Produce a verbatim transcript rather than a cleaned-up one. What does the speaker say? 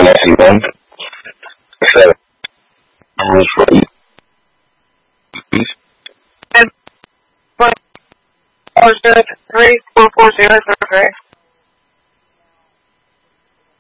Nancy one. Seven. Numbers for each. And four zero three four four zero zero three.